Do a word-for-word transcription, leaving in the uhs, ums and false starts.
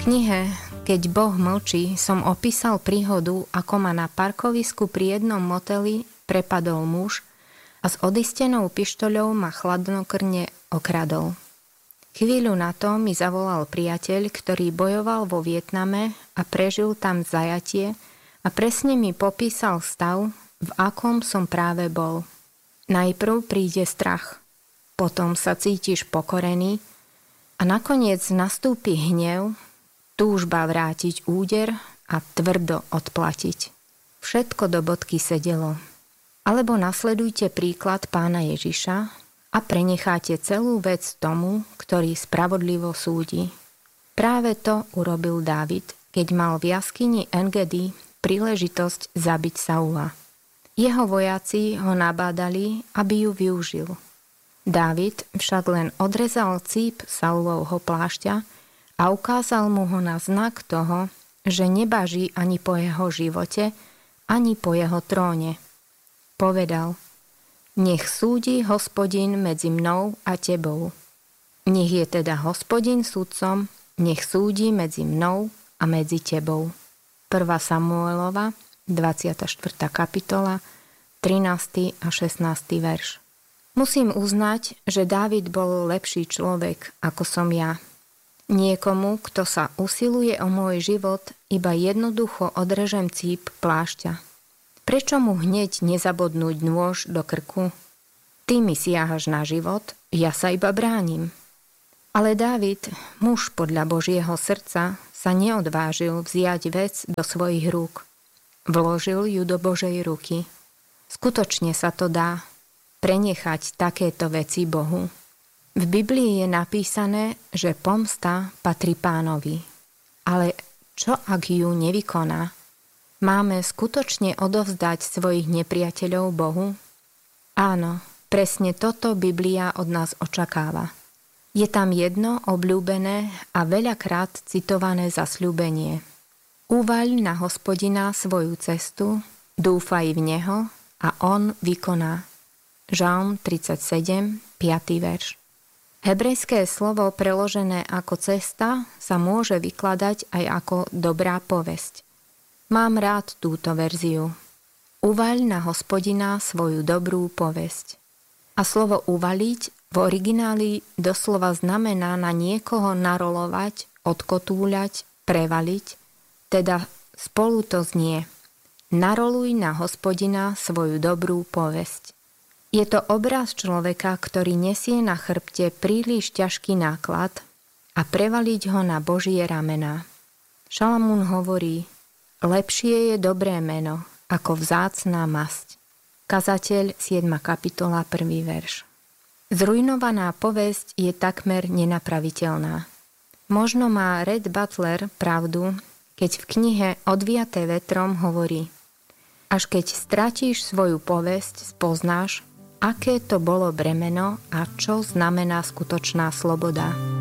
knihe Keď Boh mlčí som opísal príhodu, ako ma na parkovisku pri jednom moteli prepadol muž a s odistenou pištoľou ma chladnokrvne okradol. Chvíľu na to mi zavolal priateľ, ktorý bojoval vo Vietname a prežil tam zajatie a presne mi popísal stav, v akom som práve bol. Najprv príde strach, potom sa cítiš pokorený a nakoniec nastúpi hnev, túžba vrátiť úder a tvrdo odplatiť. Všetko do bodky sedelo. Alebo nasledujte príklad pána Ježiša a prenecháte celú vec tomu, ktorý spravodlivo súdi. Práve to urobil Dávid, keď mal v jaskyni En-Gedi príležitosť zabiť Saula. Jeho vojaci ho nabádali, aby ju využil. Dávid však len odrezal cíp Saulovho plášťa a ukázal mu ho na znak toho, že nebaží ani po jeho živote, ani po jeho tróne. Povedal: Nech súdi Hospodin medzi mnou a tebou. Nech je teda Hospodin sudcom, nech súdi medzi mnou a medzi tebou. prvá Samuelova, dvadsiata štvrtá kapitola, trinásty a šestnásty verš. Musím uznať, že Dávid bol lepší človek, ako som ja. Niekomu, kto sa usiluje o môj život, iba jednoducho odrežem cíp plášťa. Prečo mu hneď nezabodnúť nôž do krku? Ty mi siahaš na život, ja sa iba bránim. Ale Dávid, muž podľa Božieho srdca, sa neodvážil vziať vec do svojich rúk. Vložil ju do Božej ruky. Skutočne sa to dá, prenechať takéto veci Bohu. V Biblii je napísané, že pomsta patrí Pánovi. Ale čo ak ju nevykoná? Máme skutočne odovzdať svojich nepriateľov Bohu? Áno, presne toto Biblia od nás očakáva. Je tam jedno obľúbené a veľakrát citované zasľúbenie. Uvaľ na Hospodina svoju cestu, dúfaj v Neho a On vykoná. Žalm tridsaťsedem, piaty verš. Hebrejské slovo preložené ako cesta sa môže vykladať aj ako dobrá povesť. Mám rád túto verziu. Uvaľ na Hospodina svoju dobrú povesť. A slovo uvaliť v origináli doslova znamená na niekoho narolovať, odkotúľať, prevaliť, teda spolu to znie. Naroluj na Hospodina svoju dobrú povesť. Je to obraz človeka, ktorý nesie na chrbte príliš ťažký náklad a prevaliť ho na Božie ramená. Šalamún hovorí: lepšie je dobré meno ako vzácna masť. Kazateľ siedma kapitola prvý verš. Zrujnovaná povesť je takmer nenapraviteľná. Možno má Red Butler pravdu, keď v knihe Odviaté vetrom hovorí: až keď stratíš svoju povesť, spoznáš, aké to bolo bremeno a čo znamená skutočná sloboda.